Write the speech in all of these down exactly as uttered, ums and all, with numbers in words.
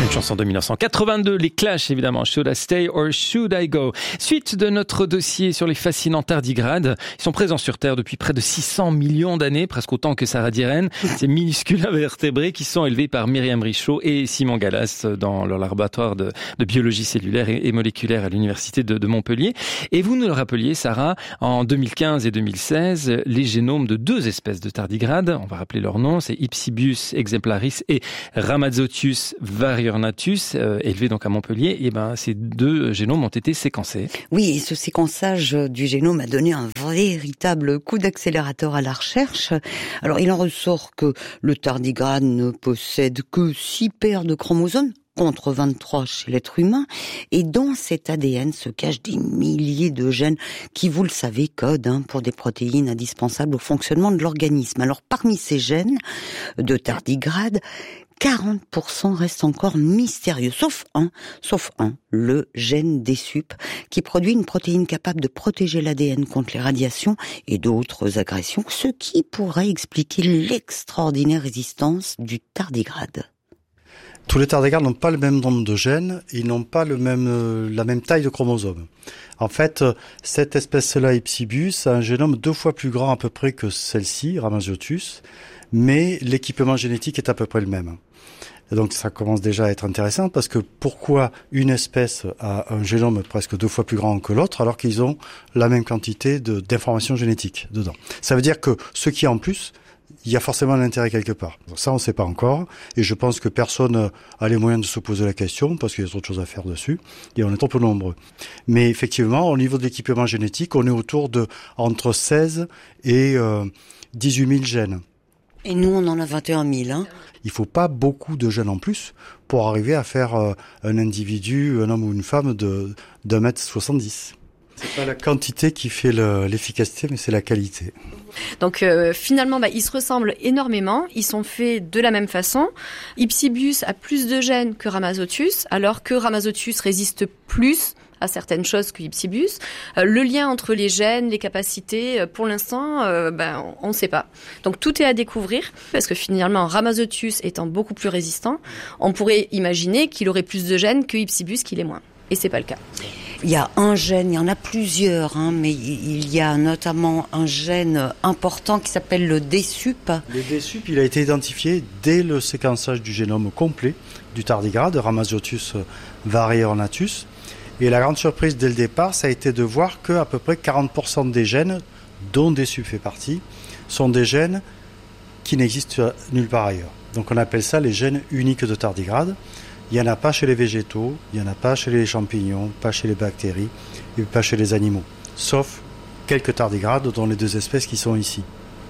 Une chanson de dix-neuf cent quatre-vingt-deux, les Clash évidemment, Should I Stay or Should I Go? Suite de notre dossier sur les fascinants tardigrades. Ils sont présents sur Terre depuis près de six cents millions d'années, presque autant que Sarah Diren. Ces minuscules invertébrés qui sont élevés par Myriam Richaud et Simon Gallas dans leur laboratoire de, de biologie cellulaire et, et moléculaire à l'université de, de Montpellier. Et vous nous le rappeliez, Sarah, en deux mille quinze et deux mille seize, les génomes de deux espèces de tardigrades, on va rappeler leurs noms, c'est Ipsibius exemplaris et Rhamazothius variornatus, euh, élevés donc à Montpellier. Et ben, ces deux génomes ont été séquencés. Oui, et ce séquençage du génome a donné un véritable coup d'accélérateur à la recherche. Alors, il en ressort que le tardigrade ne possède que six paires de chromosomes, contre vingt-trois chez l'être humain, et dans cet A D N se cachent des milliers de gènes qui, vous le savez, codent hein, pour des protéines indispensables au fonctionnement de l'organisme. Alors, parmi ces gènes de tardigrade, quarante pour cent restent encore mystérieux, sauf un, sauf un, le gène D sup, qui produit une protéine capable de protéger l'A D N contre les radiations et d'autres agressions, ce qui pourrait expliquer l'extraordinaire résistance du tardigrade. Tous les tardigrades n'ont pas le même nombre de gènes, ils n'ont pas le même, euh, la même taille de chromosomes. En fait, cette espèce-là, Ipsibius, a un génome deux fois plus grand à peu près que celle-ci, Rhamazothius, mais l'équipement génétique est à peu près le même. Et donc ça commence déjà à être intéressant parce que pourquoi une espèce a un génome presque deux fois plus grand que l'autre alors qu'ils ont la même quantité de, d'informations génétiques dedans. Ça veut dire que ce qui est en plus, il y a forcément un intérêt quelque part. Ça, on ne sait pas encore, et je pense que personne a les moyens de se poser la question, parce qu'il y a trop de choses à faire dessus, et on est trop peu nombreux. Mais effectivement, au niveau de l'équipement génétique, on est autour de entre seize et euh, dix-huit mille gènes. Et nous, on en a vingt et un mille. Hein. Il faut pas beaucoup de gènes en plus pour arriver à faire euh, un individu, un homme ou une femme de d'un mètre soixante-dix. C'est pas la quantité qui fait le, l'efficacité, mais c'est la qualité. Donc euh, finalement, bah, ils se ressemblent énormément. Ils sont faits de la même façon. Ipsibius a plus de gènes que Rhamazothius, alors que Rhamazothius résiste plus à certaines choses que Ipsibius. Euh, le lien entre les gènes, les capacités, euh, pour l'instant, euh, ben, on ne sait pas. Donc tout est à découvrir, parce que finalement, Rhamazothius étant beaucoup plus résistant, on pourrait imaginer qu'il aurait plus de gènes que Ipsibius, qu'il est moins. Et c'est pas le cas. Il y a un gène, il y en a plusieurs, hein, mais il y a notamment un gène important qui s'appelle le D sup. Le D sup, il a été identifié dès le séquençage du génome complet du tardigrade, Rhamazothius variornatus. Et la grande surprise dès le départ, ça a été de voir qu'à peu près quarante pour cent des gènes, dont D sup fait partie, sont des gènes qui n'existent nulle part ailleurs. Donc on appelle ça les gènes uniques de tardigrade. Il n'y en a pas chez les végétaux, il n'y en a pas chez les champignons, pas chez les bactéries et pas chez les animaux. Sauf quelques tardigrades, dont les deux espèces qui sont ici.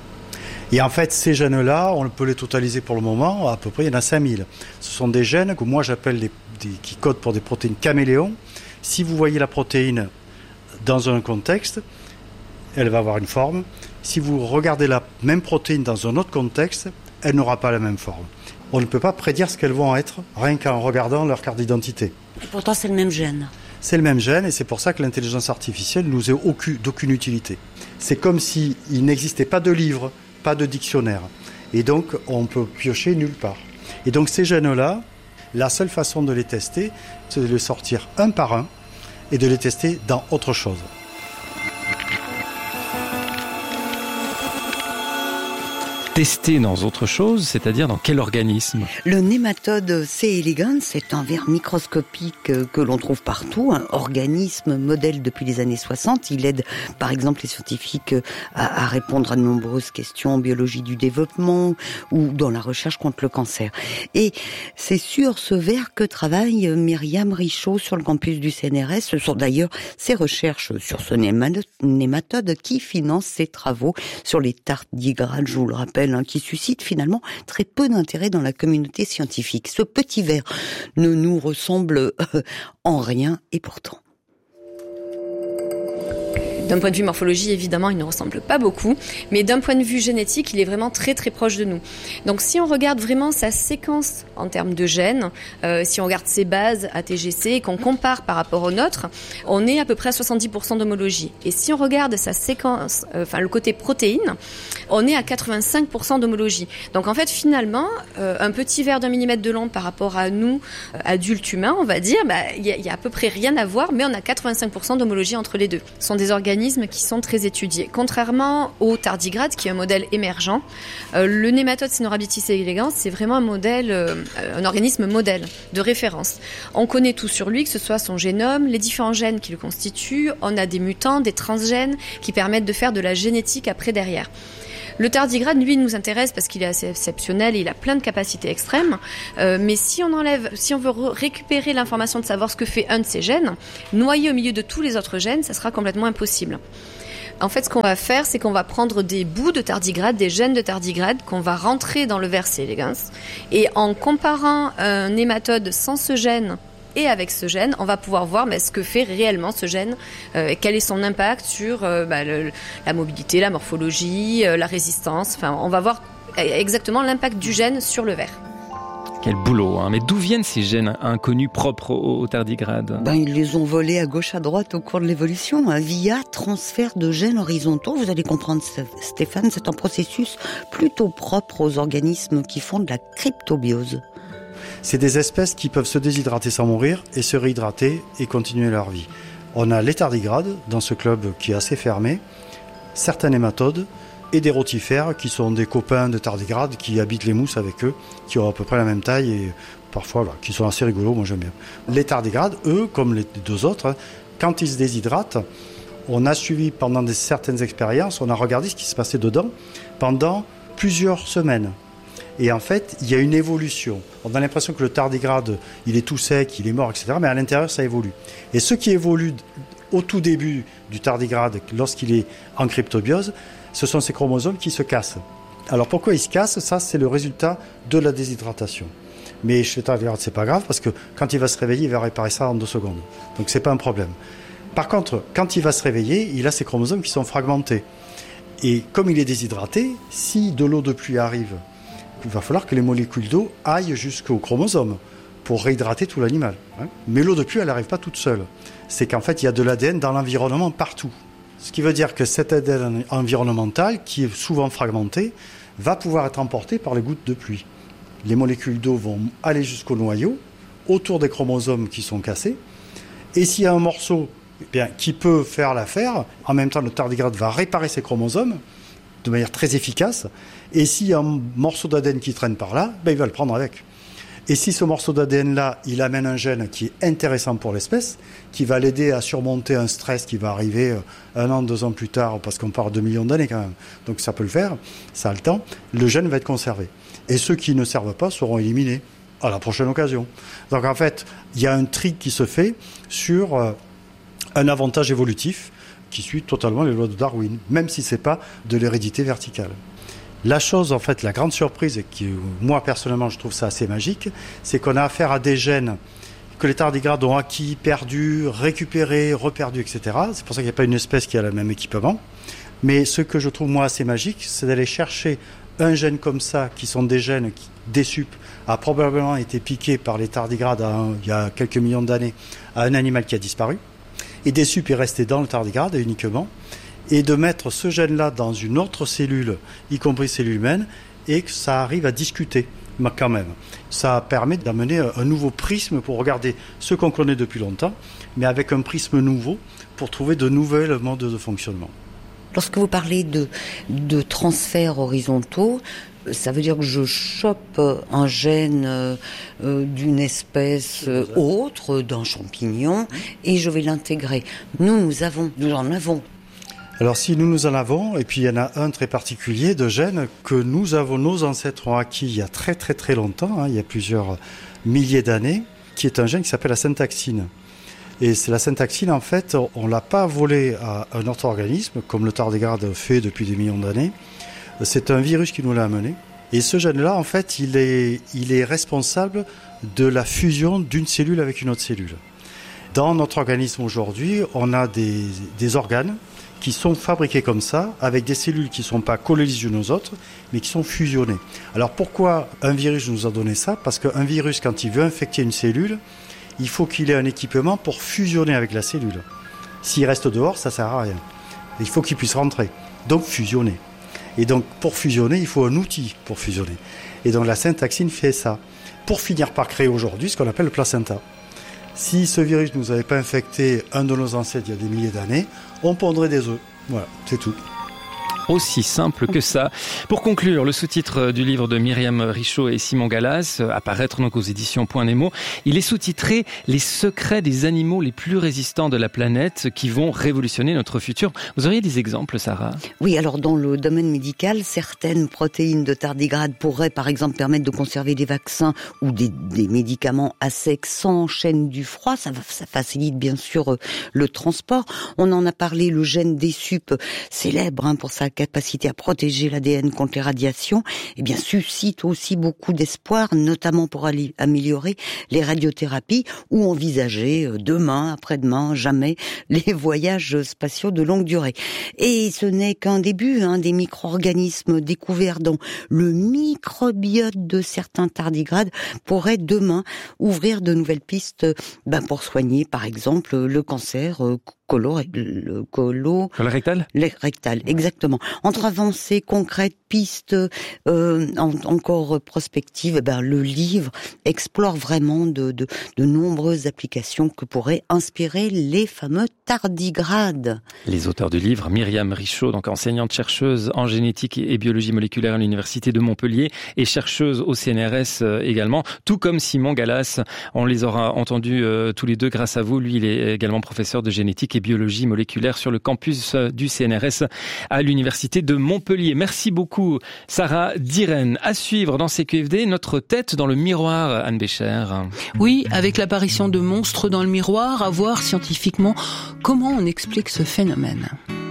Et en fait, ces gènes-là, on peut les totaliser pour le moment, à peu près, il y en a cinq mille. Ce sont des gènes que moi j'appelle des, des, qui codent pour des protéines caméléons. Si vous voyez la protéine dans un contexte, elle va avoir une forme. Si vous regardez la même protéine dans un autre contexte, elle n'aura pas la même forme. On ne peut pas prédire ce qu'elles vont être, rien qu'en regardant leur carte d'identité. Et pourtant, c'est le même gène. C'est le même gène, et c'est pour ça que l'intelligence artificielle nous est aucune, d'aucune utilité. C'est comme s'il n'existait pas de livre, pas de dictionnaire. Et donc, on peut piocher nulle part. Et donc, ces gènes-là, la seule façon de les tester, c'est de les sortir un par un et de les tester dans autre chose. Tester dans autre chose, c'est-à-dire dans quel organisme? Le nématode C. elegans, c'est un ver microscopique que l'on trouve partout, un organisme modèle depuis les années soixante. Il aide par exemple les scientifiques à, à répondre à de nombreuses questions en biologie du développement ou dans la recherche contre le cancer. Et c'est sur ce ver que travaille Myriam Richaud sur le campus du C N R S. Ce sont d'ailleurs ses recherches sur ce nématode qui financent ses travaux sur les tardigrades, je vous le rappelle, qui suscite finalement très peu d'intérêt dans la communauté scientifique. Ce petit ver ne nous ressemble euh, en rien et pourtant. D'un point de vue morphologie, évidemment, il ne ressemble pas beaucoup, mais d'un point de vue génétique, il est vraiment très très proche de nous. Donc si on regarde vraiment sa séquence en termes de gènes, euh, si on regarde ses bases A T G C et qu'on compare par rapport aux nôtres, on est à peu près à soixante-dix pour cent d'homologie. Et si on regarde sa séquence, euh, enfin le côté protéine, on est à quatre-vingt-cinq pour cent d'homologie. Donc en fait, finalement, euh, un petit verre d'un millimètre de long par rapport à nous, euh, adultes humains, on va dire, bah, il y, y a à peu près rien à voir, mais on a quatre-vingt-cinq pour cent d'homologie entre les deux. Ce sont des organismes qui sont très étudiés. Contrairement au tardigrade, qui est un modèle émergent, euh, le nématode Caenorhabditis elegans, c'est vraiment un modèle, euh, un organisme modèle de référence. On connaît tout sur lui, que ce soit son génome, les différents gènes qui le constituent, on a des mutants, des transgènes qui permettent de faire de la génétique après derrière. Le tardigrade, lui, nous intéresse parce qu'il est assez exceptionnel et il a plein de capacités extrêmes. Euh, mais si on enlève, si on veut re- récupérer l'information de savoir ce que fait un de ces gènes, noyé au milieu de tous les autres gènes, ça sera complètement impossible. En fait, ce qu'on va faire, c'est qu'on va prendre des bouts de tardigrade, des gènes de tardigrade, qu'on va rentrer dans le ver C. elegans. Et en comparant un nématode sans ce gène et avec ce gène, on va pouvoir voir bah, ce que fait réellement ce gène, euh, quel est son impact sur euh, bah, le, la mobilité, la morphologie, euh, la résistance. Enfin, on va voir exactement l'impact du gène sur le ver. Quel boulot, hein. Mais d'où viennent ces gènes inconnus propres au, au tardigrade ? Ben, ils les ont volés à gauche à droite au cours de l'évolution, hein, via transfert de gènes horizontaux. Vous allez comprendre, Stéphane, c'est un processus plutôt propre aux organismes qui font de la cryptobiose. C'est des espèces qui peuvent se déshydrater sans mourir et se réhydrater et continuer leur vie. On a les tardigrades dans ce club qui est assez fermé, certains nématodes et des rotifères qui sont des copains de tardigrades qui habitent les mousses avec eux, qui ont à peu près la même taille et parfois là, qui sont assez rigolos, moi j'aime bien. Les tardigrades, eux, comme les deux autres, quand ils se déshydratent, on a suivi pendant des, certaines expériences, on a regardé ce qui se passait dedans pendant plusieurs semaines. Et en fait, il y a une évolution. On a l'impression que le tardigrade, il est tout sec, il est mort, et cetera. Mais à l'intérieur, ça évolue. Et ce qui évolue au tout début du tardigrade, lorsqu'il est en cryptobiose, ce sont ces chromosomes qui se cassent. Alors pourquoi ils se cassent ? Ça, c'est le résultat de la déshydratation. Mais chez le tardigrade, c'est pas grave, parce que quand il va se réveiller, il va réparer ça en deux secondes. Donc c'est pas un problème. Par contre, quand il va se réveiller, il a ces chromosomes qui sont fragmentés. Et comme il est déshydraté, si de l'eau de pluie arrive, il va falloir que les molécules d'eau aillent jusqu'au chromosome pour réhydrater tout l'animal. Mais l'eau de pluie, elle n'arrive pas toute seule. C'est qu'en fait, il y a de l'A D N dans l'environnement partout. Ce qui veut dire que cet A D N environnemental, qui est souvent fragmenté, va pouvoir être emporté par les gouttes de pluie. Les molécules d'eau vont aller jusqu'au noyau, autour des chromosomes qui sont cassés. Et s'il y a un morceau eh bien, qui peut faire l'affaire, en même temps, le tardigrade va réparer ses chromosomes de manière très efficace. Et s'il y a un morceau d'A D N qui traîne par là, ben il va le prendre avec. Et si ce morceau d'A D N-là, il amène un gène qui est intéressant pour l'espèce, qui va l'aider à surmonter un stress qui va arriver un an, deux ans plus tard, parce qu'on parle de millions d'années quand même, donc ça peut le faire, ça a le temps, le gène va être conservé. Et ceux qui ne servent pas seront éliminés à la prochaine occasion. Donc en fait, il y a un tri qui se fait sur euh, un avantage évolutif qui suit totalement les lois de Darwin, même si ce n'est pas de l'hérédité verticale. La chose, en fait, la grande surprise, et qui, moi, personnellement, je trouve ça assez magique, c'est qu'on a affaire à des gènes que les tardigrades ont acquis, perdus, récupérés, reperdus, et cetera. C'est pour ça qu'il n'y a pas une espèce qui a le même équipement. Mais ce que je trouve, moi, assez magique, c'est d'aller chercher un gène comme ça, qui sont des gènes qui, des sup, a probablement été piqué par les tardigrades un, il y a quelques millions d'années à un animal qui a disparu. Et des sup est resté dans le tardigrade uniquement. Et de mettre ce gène-là dans une autre cellule, y compris cellule humaine, et que ça arrive à discuter, mais quand même. Ça permet d'amener un nouveau prisme pour regarder ce qu'on connaît depuis longtemps, mais avec un prisme nouveau pour trouver de nouvelles modes de fonctionnement. Lorsque vous parlez de, de transferts horizontaux, ça veut dire que je chope un gène euh, d'une espèce euh, autre, d'un champignon, et je vais l'intégrer. Nous, nous avons, nous en avons. Alors si nous nous en avons, et puis il y en a un très particulier de gènes que nous avons, nos ancêtres ont acquis il y a très très très longtemps, hein, il y a plusieurs milliers d'années, qui est un gène qui s'appelle la syntaxine. Et c'est la syntaxine, en fait, on ne l'a pas volé à un autre organisme, comme le tardigrade fait depuis des millions d'années. C'est un virus qui nous l'a amené. Et ce gène-là, en fait, il est, il est responsable de la fusion d'une cellule avec une autre cellule. Dans notre organisme aujourd'hui, on a des, des organes qui sont fabriqués comme ça, avec des cellules qui ne sont pas collées les unes aux autres, mais qui sont fusionnées. Alors pourquoi un virus nous a donné ça ? Parce qu'un virus, quand il veut infecter une cellule, il faut qu'il ait un équipement pour fusionner avec la cellule. S'il reste dehors, ça ne sert à rien. Il faut qu'il puisse rentrer, donc fusionner. Et donc, pour fusionner, il faut un outil pour fusionner. Et donc, la syntaxine fait ça. Pour finir par créer aujourd'hui ce qu'on appelle le placenta. Si ce virus ne nous avait pas infecté un de nos ancêtres il y a des milliers d'années, on pondrait des œufs. Voilà, c'est tout. Aussi simple que ça. Pour conclure, le sous-titre du livre de Myriam Richaud et Simon Gallas, à paraître donc aux éditions Point Nemo, il est sous-titré « Les secrets des animaux les plus résistants de la planète qui vont révolutionner notre futur ». Vous auriez des exemples, Sarah ? Oui, alors dans le domaine médical, certaines protéines de tardigrade pourraient par exemple permettre de conserver des vaccins ou des, des médicaments à sec sans chaîne du froid. Ça, ça facilite bien sûr le transport. On en a parlé, le gène des sup, célèbre hein, pour sa capacité à protéger l'A D N contre les radiations, eh bien, suscite aussi beaucoup d'espoir, notamment pour aller améliorer les radiothérapies ou envisager demain, après-demain, jamais les voyages spatiaux de longue durée. Et ce n'est qu'un début, hein, des micro-organismes découverts dans le microbiote de certains tardigrades pourraient demain ouvrir de nouvelles pistes ben, pour soigner, par exemple, le cancer euh, colo, le colo, le rectal, le rectal, exactement. Entre avancées concrètes, pistes euh, en, encore prospectives, eh ben le livre explore vraiment de, de, de nombreuses applications que pourraient inspirer les fameux tardigrades. Les auteurs du livre, Myriam Richaud, donc enseignante chercheuse en génétique et biologie moléculaire à l'université de Montpellier et chercheuse au C N R S également, tout comme Simon Gallas. On les aura entendus euh, tous les deux grâce à vous. Lui, il est également professeur de génétique et biologie moléculaire sur le campus du C N R S à l'université de Montpellier. Merci beaucoup, Sarah Diren. À suivre dans C Q F D, notre tête dans le miroir, Anne Bécher. Oui, avec l'apparition de monstres dans le miroir, à voir scientifiquement comment on explique ce phénomène.